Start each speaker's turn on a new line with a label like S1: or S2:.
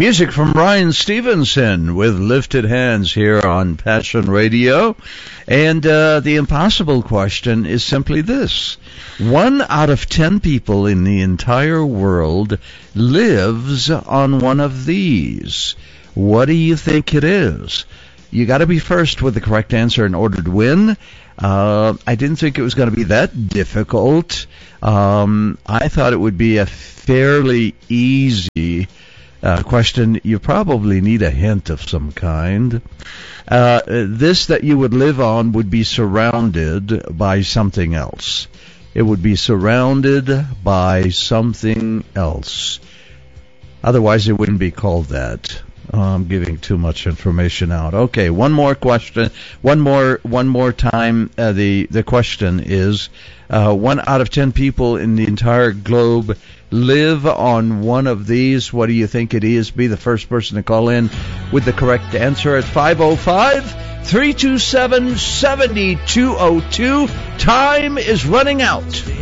S1: Music from Ryan Stevenson with Lifted Hands here on Passion Radio. And the impossible question is simply this. 1 out of 10 people in the entire world lives on one of these. What do you think it is? You got to be first with the correct answer in order to win. I didn't think it was going to be that difficult. I thought it would be a fairly easy question. You probably need a hint of some kind. This that you would live on would be surrounded by something else. It would be surrounded by something else. Otherwise, it wouldn't be called that. I'm giving too much information out. Okay, one more question. One more time. The question is, 1 out of 10 people in the entire globe live on one of these. What do you think it is? Be the first person to call in with the correct answer at 505-327-7202. Time is running out.